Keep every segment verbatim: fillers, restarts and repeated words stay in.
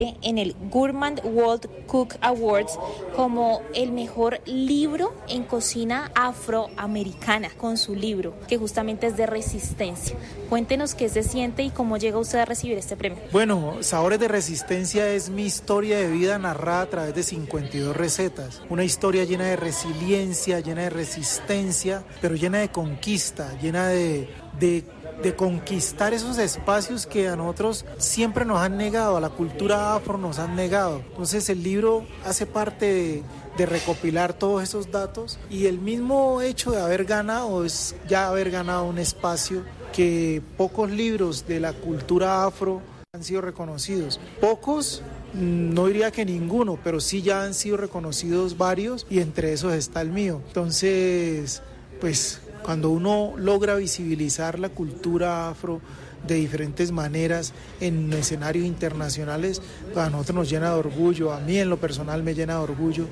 en el Gourmand World Cook Awards como el mejor libro en cocina afroamericana con su libro, que justamente es de resistencia. Cuéntenos qué se siente y cómo llega usted a recibir este premio. Bueno, Sabores de Resistencia es mi historia de vida narrada a través de cincuenta y dos recetas. Una historia llena de resiliencia, llena de resistencia, pero llena de conquista, llena de... de de conquistar esos espacios que a nosotros siempre nos han negado, a la cultura afro nos han negado. Entonces el libro hace parte de, de recopilar todos esos datos, y el mismo hecho de haber ganado es ya haber ganado un espacio que pocos libros de la cultura afro han sido reconocidos. Pocos, no diría que ninguno, pero sí ya han sido reconocidos varios, y entre esos está el mío. Entonces, pues... cuando uno logra visibilizar la cultura afro de diferentes maneras en escenarios internacionales, a nosotros nos llena de orgullo, a mí en lo personal me llena de orgullo,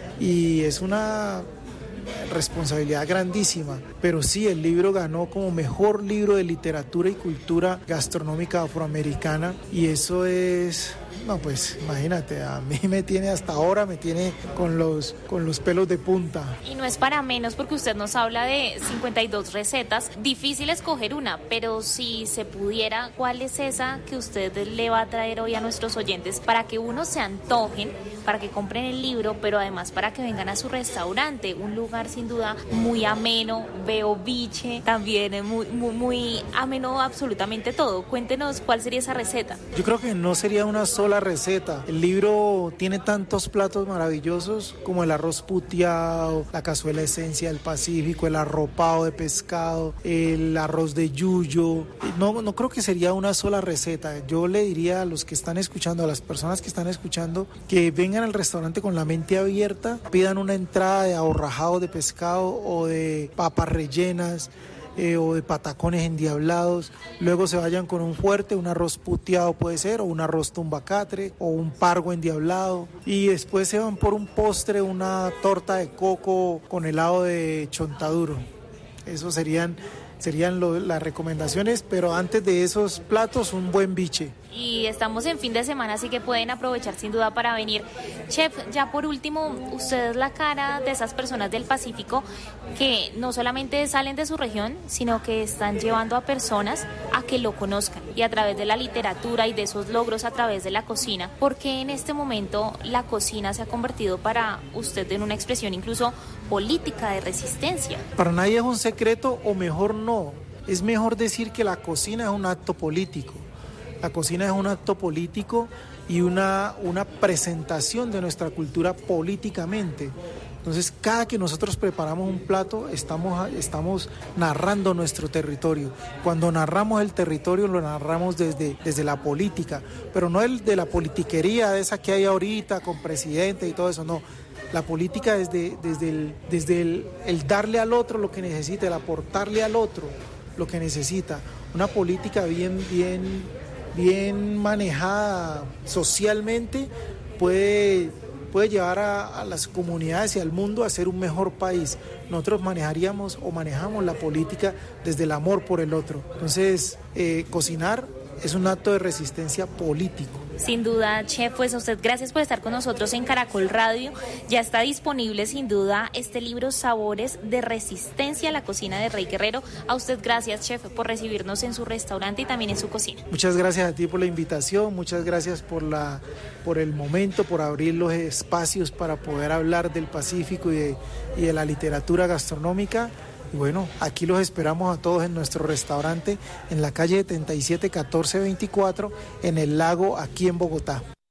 y es una responsabilidad grandísima. Pero sí, el libro ganó como mejor libro de literatura y cultura gastronómica afroamericana, y eso es... no, pues imagínate, a mí me tiene hasta ahora, me tiene con los, con los pelos de punta. Y no es para menos, porque usted nos habla de cincuenta y dos recetas, difícil escoger una, pero si se pudiera, ¿cuál es esa que usted le va a traer hoy a nuestros oyentes para que uno se antojen, para que compren el libro, pero además para que vengan a su restaurante? Un lugar sin duda muy ameno, veo biche, también muy, muy, muy ameno absolutamente todo. Cuéntenos cuál sería esa receta. Yo creo que no sería una sola receta. El libro tiene tantos platos maravillosos como el arroz puteado, la cazuela esencia del Pacífico, el arropado de pescado, el arroz de yuyo. No, no creo que sería una sola receta. Yo le diría a los que están escuchando, a las personas que están escuchando, que vengan al restaurante con la mente abierta, pidan una entrada de aborrajado de pescado o de papas rellenas, Eh, o de patacones endiablados, luego se vayan con un fuerte, un arroz puteado puede ser, o un arroz tumbacatre, o un pargo endiablado, y después se van por un postre, una torta de coco con helado de chontaduro. Esos serían, serían lo, las recomendaciones, pero antes de esos platos, un buen biche. Y estamos en fin de semana, así que pueden aprovechar sin duda para venir. Chef, ya por último, usted es la cara de esas personas del Pacífico que no solamente salen de su región, sino que están llevando a personas a que lo conozcan, y a través de la literatura y de esos logros a través de la cocina. ¿Por qué en este momento la cocina se ha convertido para usted en una expresión incluso política de resistencia? Para nadie es un secreto, o mejor no, es mejor decir que la cocina es un acto político. La cocina es un acto político y una, una presentación de nuestra cultura políticamente. Entonces, cada que nosotros preparamos un plato, estamos, estamos narrando nuestro territorio. Cuando narramos el territorio, lo narramos desde, desde la política, pero no el de la politiquería, esa que hay ahorita con presidente y todo eso, no. La política desde, desde, el, desde el, el darle al otro lo que necesita, el aportarle al otro lo que necesita. Una política bien, bien... bien manejada socialmente puede, puede llevar a, a las comunidades y al mundo a ser un mejor país. Nosotros manejaríamos o manejamos la política desde el amor por el otro. Entonces, eh, cocinar es un acto de resistencia político. Sin duda, chef, pues a usted gracias por estar con nosotros en Caracol Radio. Ya está disponible sin duda este libro Sabores de Resistencia, la cocina de Rey Guerrero. A usted gracias, chef, por recibirnos en su restaurante y también en su cocina. Muchas gracias a ti por la invitación, muchas gracias por, la, por el momento, por abrir los espacios para poder hablar del Pacífico y de, y de la literatura gastronómica. Y bueno, aquí los esperamos a todos en nuestro restaurante en la calle setenta y siete catorce veinticuatro en el Lago, aquí en Bogotá.